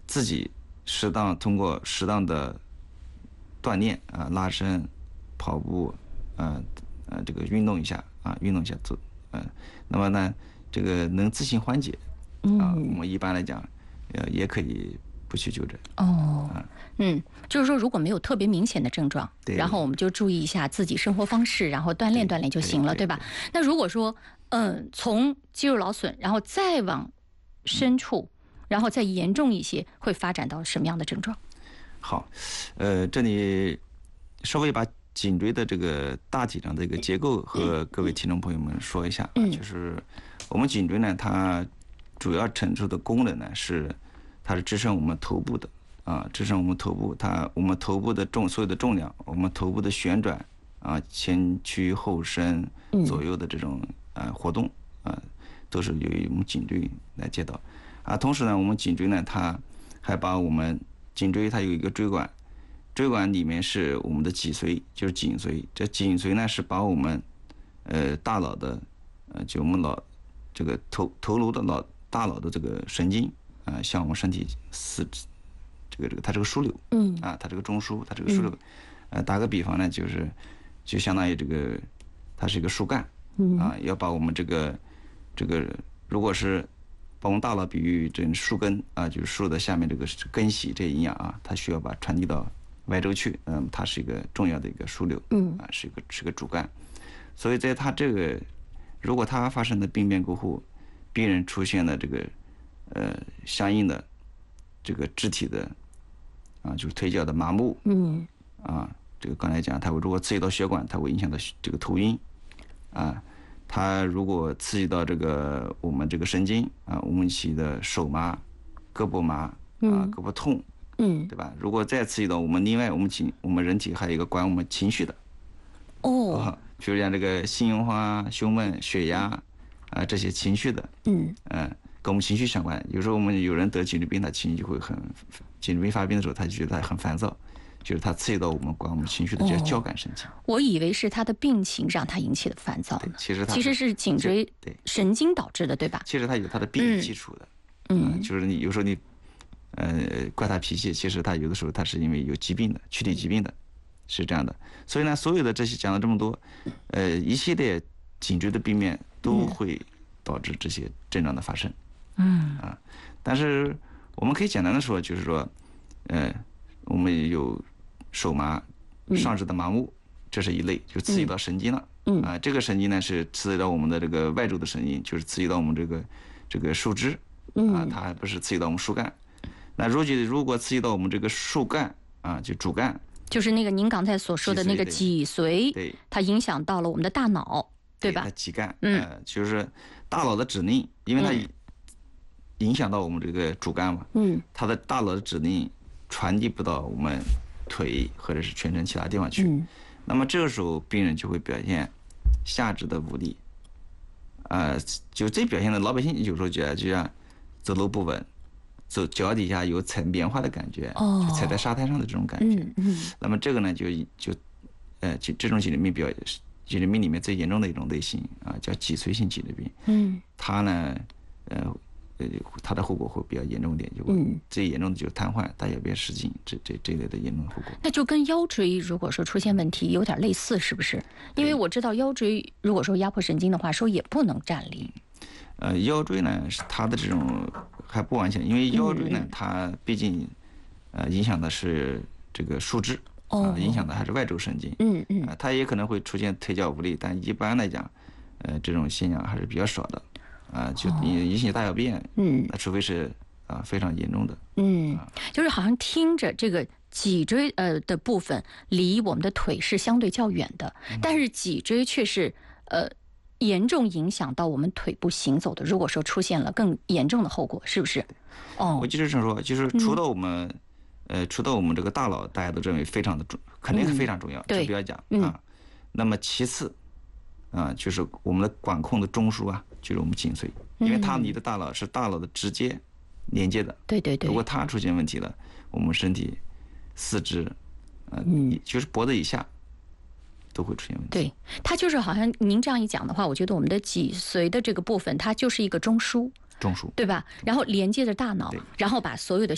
自己通过适当的锻炼拉伸、跑步，这个运动一下做，那么呢，这个能自行缓解，我们一般来讲，也可以不去就诊。 就是说，如果没有特别明显的症状， 对， 然后我们就注意一下自己生活方式，然后锻炼锻炼就行了，对吧？那如果说，从肌肉劳损，然后再往深处，然后再严重一些，会发展到什么样的症状？ 好，这里稍微把颈椎的这个大体上的一个结构和各位听众朋友们说一下，就是我们颈椎呢，它主要承受的功能呢它是支撑我们头部的支撑我们头部，我们头部的所有的重量，我们头部的旋转前屈后伸左右的这种活动都是由于我们颈椎来接到同时呢，我们颈椎呢，它还把我们颈椎它有一个椎管，椎管里面是我们的脊髓，就是颈髓。这颈髓呢是把我们大脑的就我们这个头颅的大脑的这个神经向我们身体它这个枢纽，它这个中枢，它这个枢纽，打个比方呢，就相当于它是一个树干，要把我们这个如果是把我们大脑比喻这树根就是树的下面这个根系这营养它需要把传递到外周去，它是一个重要的一个枢纽，是个主干，所以在它这个如果它发生的病变过后，病人出现了这个相应的这个肢体的就是腿脚的麻木，这个刚才讲，它如果刺激到血管，它会影响到这个头晕，它如果刺激到我们这个神经我们起的手麻、胳膊麻胳膊痛，对吧？如果再刺激到另外我们人体还有一个管我们情绪的，比如讲这个心晕花、胸闷、血压这些情绪的，跟我们情绪相关。有时候我们有人得颈椎病，他情绪就会颈椎病发病的时候，他就觉得他很烦躁，就是他刺激到管我们情绪的叫交感神经。 我以为是他的病情让他引起的烦躁呢，其实是颈椎神经导致的，对吧？ 其实他有他的病理基础的，就是有时候你怪他脾气，其实他有的时候他是因为有疾病的，躯体疾病的，是这样的。所以呢，所有的这些讲了这么多，一系列颈椎的病变都会导致这些症状的发生。但是我们可以简单的说，就是说，我们有手麻、上肢的麻木，这是一类，就刺激到神经了。这个神经呢是刺激到我们的这个外周的神经，就是刺激到我们这个树枝，它还不是刺激到我们树干。那如果刺激到我们这个树干就主干， 就是那个您刚才所说的那个脊髓， 对， 它影响到了我们的大脑，对吧？ 脊干，就是大脑的指令，因为它影响到我们这个主干嘛，它的大脑的指令传递不到我们腿或者是全身其他地方去，那么这个时候病人就会表现下肢的无力，就这表现的老百姓有时候觉得就像走路不稳，脚底下有踩棉花的感觉，就踩在沙滩上的这种感觉。那么这个呢就这种颈椎病里面最严重的一种类型叫脊髓性颈椎病。它呢它的后果会比较严重一点，最严重的就是瘫痪、大小便失禁这一类的严重的后果。 那就跟腰椎如果说出现问题有点类似，是不是？因为我知道腰椎如果说压迫神经的话，说也不能站立。 腰椎呢是它的这种还不完全，因为腰椎呢它毕竟影响的是这个树枝，影响的还是外周神经。它也可能会出现腿脚无力，但一般来讲，这种现象还是比较少的。就引起大小便，那除非是非常严重的。 就是好像听着这个脊椎的部分离我们的腿是相对较远的，但是脊椎却是严重影响到我们腿部行走的。如果说出现了更严重的后果，是不是？ 我就是这么说，就是除了我们这个大脑，大家都认为非常的肯定是非常重要，这不要讲那么其次就是我们的管控的中枢就是我们颈髓，因为它离的大脑是大脑的直接连接的。 对。 如果它出现问题了，我们身体四肢就是脖子以下都会出现问题。 对，它就是好像您这样一讲的话，我觉得我们的脊髓的这个部分，它就是一个中枢， 中枢， 对吧？然后连接着大脑，然后把所有的